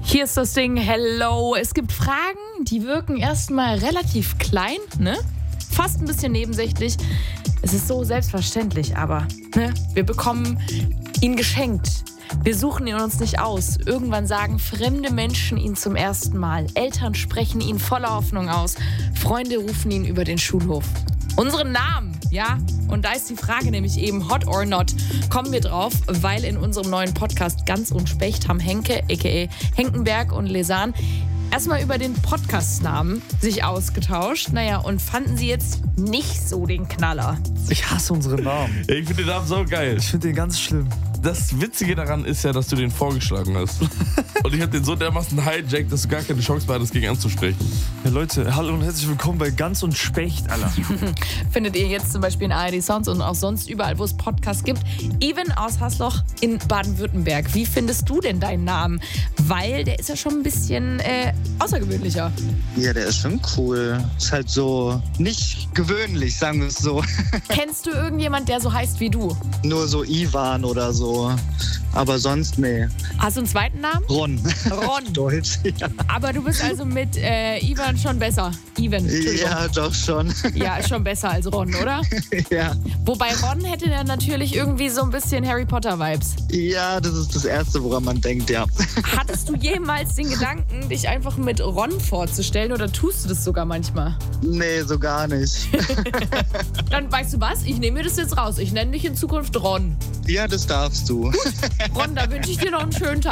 Hier ist das Ding, hello. Es gibt Fragen, die wirken erstmal relativ klein, ne? Fast ein bisschen nebensächlich. Es ist so selbstverständlich, aber ne? Wir bekommen ihn geschenkt. Wir suchen ihn uns nicht aus. Irgendwann sagen fremde Menschen ihn zum ersten Mal. Eltern sprechen ihn voller Hoffnung aus. Freunde rufen ihn über den Schulhof. Unseren Namen, ja? Und da ist die Frage nämlich eben, hot or not, kommen wir drauf, weil in unserem neuen Podcast Ganz und Specht haben Henke, a.k.a. Henkenberg und Lesan, erstmal über den Podcast-Namen sich ausgetauscht. Naja, und fanden sie jetzt nicht so den Knaller. Ich hasse unseren Namen. Ich finde den Namen so geil. Ich finde den ganz schlimm. Das Witzige daran ist ja, dass du den vorgeschlagen hast. Und ich habe den so dermaßen hijackt, dass du gar keine Chance mehr hattest, gegen anzusprechen. Ja, Leute, hallo und herzlich willkommen bei Ganz und Specht, Alter. Findet ihr jetzt zum Beispiel in ARD Sounds und auch sonst überall, wo es Podcasts gibt. Even aus Hasloch in Baden-Württemberg. Wie findest du denn deinen Namen? Weil der ist ja schon ein bisschen außergewöhnlicher. Ja, der ist schon cool. Ist halt so nicht gewöhnlich, sagen wir es so. Kennst du irgendjemand, der so heißt wie du? Nur so Ivan oder so. Aber sonst, nee. Hast du einen zweiten Namen? Ron. Ron. Deutsch, ja. Aber du bist also mit Ivan schon besser. Ivan, Entschuldigung. Ja, doch schon. Ja, ist schon besser als Ron, oder? Ja. Wobei Ron hätte dann natürlich irgendwie so ein bisschen Harry Potter-Vibes. Ja, das ist das Erste, woran man denkt, ja. Hattest du jemals den Gedanken, dich einfach mit Ron vorzustellen oder tust du das sogar manchmal? Nee, so gar nicht. Dann weißt du was? Ich nehme mir das jetzt raus. Ich nenne dich in Zukunft Ron. Ja, das darfst du. Ron, da wünsche ich dir noch einen schönen Tag.